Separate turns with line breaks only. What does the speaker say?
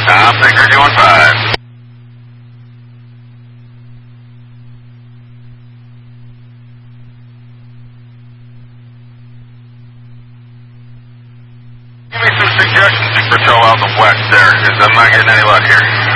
Tom Baker doing 5. Give me some suggestions for tow out the west there, because I'm not getting any luck here.